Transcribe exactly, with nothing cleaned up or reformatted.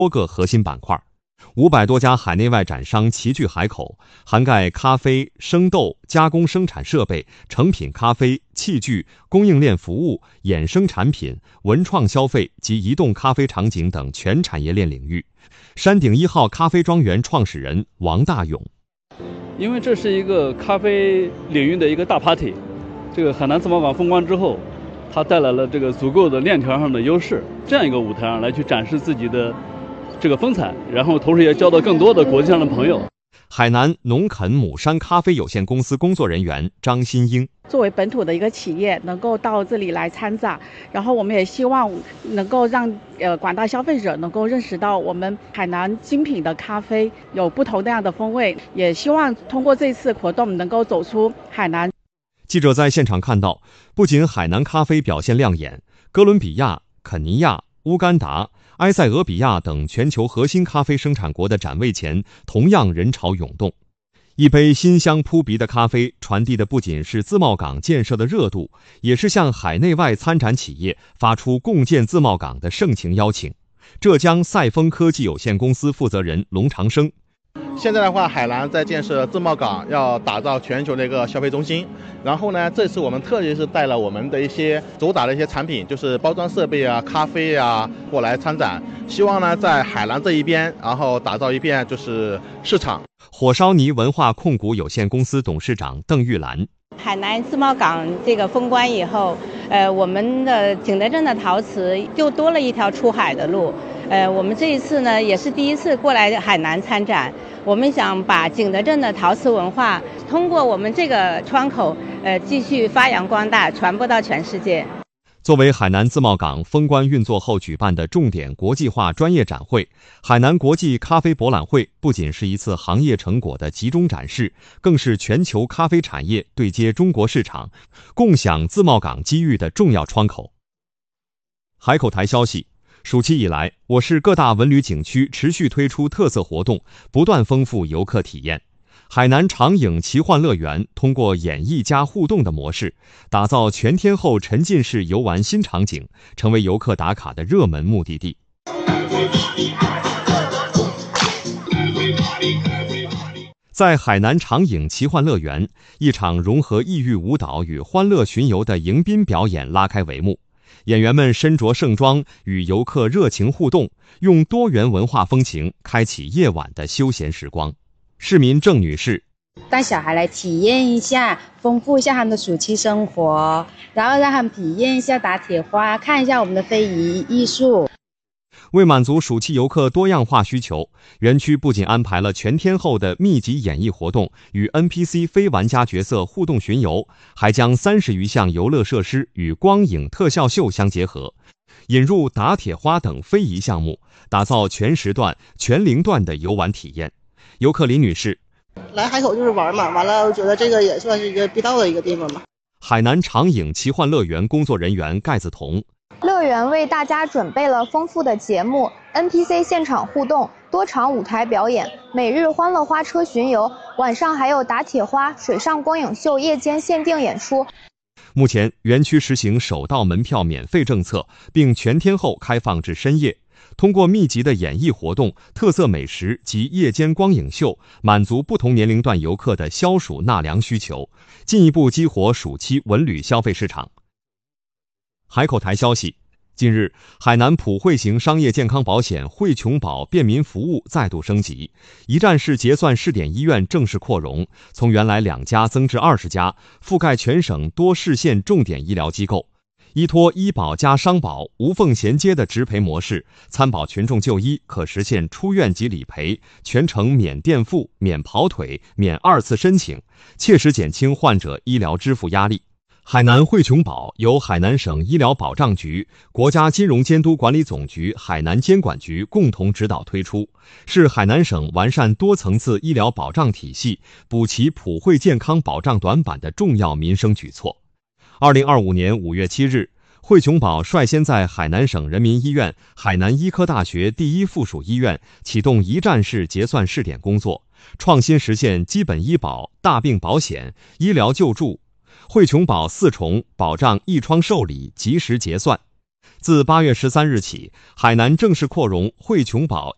多个核心板块。五百多家海内外展商齐聚海口，涵盖咖啡、生豆、加工生产设备、成品咖啡、器具、供应链服务、衍生产品、文创消费及移动咖啡场景等全产业链领域。山顶一号咖啡庄园创始人王大勇： 因为这是一个咖啡领域的一个大 party， 这个海南自贸港封关之后，它带来了这个足够的链条上的优势，这样一个舞台上来去展示自己的这个风采，然后同时也交到更多的国际上的朋友。 海南农垦母山咖啡有限公司工作人员张新英： 作为本土的一个企业，能够到这里来参展，然后我们也希望能够让呃广大消费者能够认识到我们海南精品的咖啡有不同那样的风味，也希望通过这次活动能够走出海南。 记者在现场看到，不仅海南咖啡表现亮眼，哥伦比亚、肯尼亚、乌干达、埃塞俄比亚等全球核心咖啡生产国的展位前同样人潮涌动。一杯馨香扑鼻的咖啡传递的不仅是自贸港建设的热度，也是向海内外参展企业发出共建自贸港的盛情邀请。浙江赛丰科技有限公司负责人龙长生： 现在的话，海南在建设自贸港，要打造全球的一个消费中心。然后呢，这次我们特别是带了我们的一些主打的一些产品，就是包装设备啊、咖啡啊过来参展，希望呢在海南这一边，然后打造一片就是市场。 火烧泥文化控股有限公司董事长邓玉兰： 海南自贸港这个封关以后，呃，我们的景德镇的陶瓷又多了一条出海的路。呃，我们这一次呢，也是第一次过来海南参展。我们想把景德镇的陶瓷文化通过我们这个窗口，呃，继续发扬光大，传播到全世界。 作为海南自贸港封关运作后举办的重点国际化专业展会，海南国际咖啡博览会不仅是一次行业成果的集中展示，更是全球咖啡产业对接中国市场、共享自贸港机遇的重要窗口。海口台消息，暑期以来，我市各大文旅景区持续推出特色活动，不断丰富游客体验。海南长影奇幻乐园通过演绎加互动的模式，打造全天候沉浸式游玩新场景，成为游客打卡的热门目的地。在海南长影奇幻乐园，一场融合异域舞蹈与欢乐巡游的迎宾表演拉开帷幕。演员们身着盛装，与游客热情互动，用多元文化风情开启夜晚的休闲时光。市民郑女士： 带小孩来体验一下，丰富一下他们的暑期生活，然后让他们体验一下打铁花，看一下我们的非遗艺术。 为满足暑期游客多样化需求，园区不仅安排了全天候的密集演绎活动与 N P C 非玩家角色互动巡游，还将三十余项游乐设施与光影特效秀相结合，引入打铁花等非遗项目，打造全时段、全龄段的游玩体验。游客李女士： 来海口就是玩嘛，完了我觉得这个也算是一个必到的一个地方吧。 海南长影奇幻乐园工作人员盖子彤： 乐园为大家准备了丰富的节目、N P C 现场互动、多场舞台表演、每日欢乐花车巡游，晚上还有打铁花、水上光影秀夜间限定演出。 目前，园区实行首到门票免费政策，并全天候开放至深夜。通过密集的演艺活动、特色美食及夜间光影秀，满足不同年龄段游客的消暑纳凉需求，进一步激活暑期文旅消费市场。海口台消息，近日，海南普惠型商业健康保险惠琼保便民服务再度升级，一站式结算试点医院正式扩容，从原来两家增至二十家，覆盖全省多市县重点医疗机构。依托医保加商保无缝衔接的直赔模式，参保群众就医可实现出院及理赔，全程免垫付、免跑腿、免二次申请，切实减轻患者医疗支付压力。海南惠琼保由海南省医疗保障局、国家金融监督管理总局海南监管局共同指导推出，是海南省完善多层次医疗保障体系、补齐普惠健康保障短板的重要民生举措。二零二五年五月七日，惠琼保率先在海南省人民医院、海南医科大学第一附属医院启动一站式结算试点工作，创新实现基本医保、大病保险、医疗救助、惠琼保四重保障一窗受理及时结算。自八月十三日起，海南正式扩容惠琼保